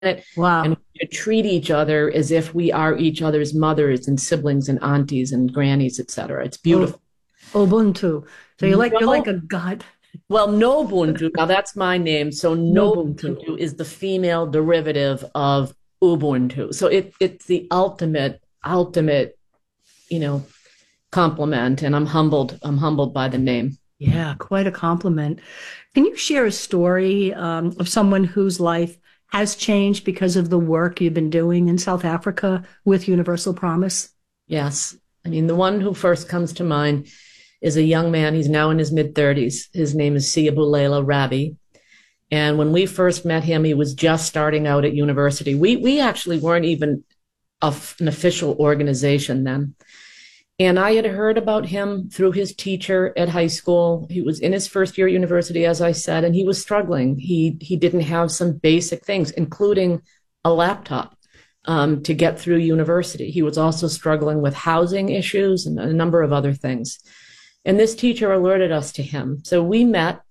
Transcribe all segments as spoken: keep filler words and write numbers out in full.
it, Wow. and to treat each other as if we are each other's mothers and siblings and aunties and grannies, et cetera. It's Oh, beautiful. Ubuntu. So you're like you're like No, a god. well, Nobuntu, now that's my name. So Nobuntu. Nobuntu is the female derivative of Ubuntu. So it it's the ultimate, ultimate, you know, compliment. And I'm humbled. I'm humbled by the name. Yeah, quite a compliment. Can you share a story um, of someone whose life has changed because of the work you've been doing in South Africa with Universal Promise? Yes. I mean, the one who first comes to mind is a young man. He's now in his mid thirties. His name is Siyabulela Rabi. And when we first met him, he was just starting out at university. We we actually weren't even a, an official organization then. And I had heard about him through his teacher at high school. He was in his first year at university, as I said, and he was struggling. He he didn't have some basic things, including a laptop, um, to get through university. He was also struggling with housing issues and a number of other things. And this teacher alerted us to him. So we met.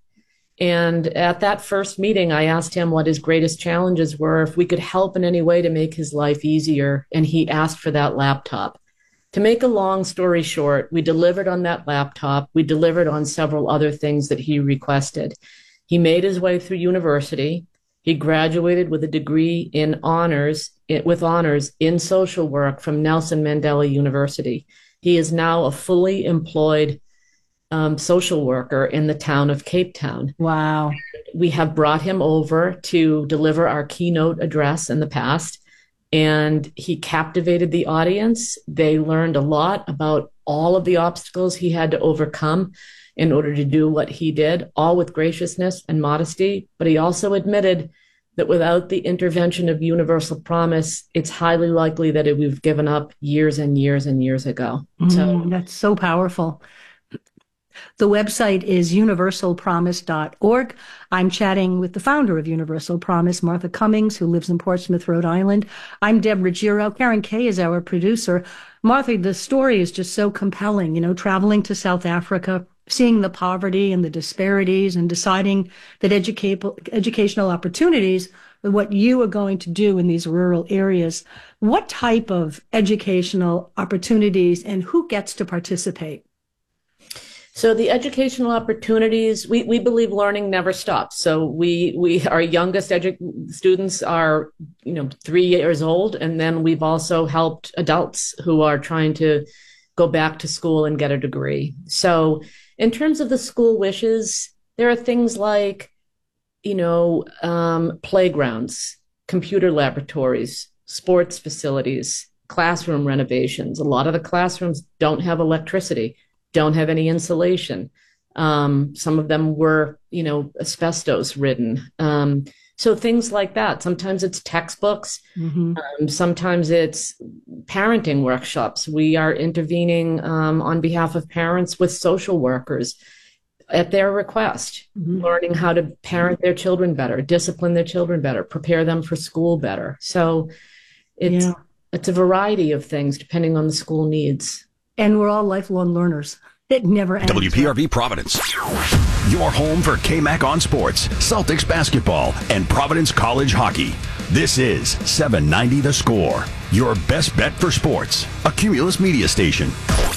And at that first meeting, I asked him what his greatest challenges were, if we could help in any way to make his life easier. And he asked for that laptop. To make a long story short, we delivered on that laptop. We delivered on several other things that he requested. He made his way through university. He graduated with a degree in honors, with honors in social work from Nelson Mandela University. He is now a fully employed um, social worker in the town of Cape Town. Wow. We have brought him over to deliver our keynote address in the past. And he captivated the audience. They learned a lot about all of the obstacles he had to overcome in order to do what he did, all with graciousness and modesty. But he also admitted that without the intervention of Universal Promise, it's highly likely that it would have given up years and years and years ago. Mm, So that's so powerful. The website is universal promise dot org. I'm chatting with the founder of Universal Promise, Martha Cummings, who lives in Portsmouth, Rhode Island. I'm Deborah Giro. Karen Kay is our producer. Martha, the story is just so compelling, you know, traveling to South Africa, seeing the poverty and the disparities and deciding that educate, educational opportunities are what you are going to do in these rural areas. What type of educational opportunities and who gets to participate? So the educational opportunities, we, we believe learning never stops. So we we our youngest edu- students are, you know, three years old, and then we've also helped adults who are trying to go back to school and get a degree. So in terms of the school wishes, there are things like, you know, um, playgrounds, computer laboratories, sports facilities, classroom renovations. A lot of the classrooms don't have electricity, don't have any insulation. Um, some of them were, you know, asbestos ridden. Um, so things like that. Sometimes it's textbooks. Mm-hmm. Um, sometimes it's parenting workshops. We are intervening um, on behalf of parents with social workers at their request, Mm-hmm. learning how to parent their children better, discipline their children better, prepare them for school better. So it's, Yeah. it's a variety of things depending on the school needs. And we're all lifelong learners. It never ends. W P R V Providence, your home for K M A C on sports, Celtics basketball, and Providence College hockey. This is seven ninety The Score, your best bet for sports, a Cumulus media station.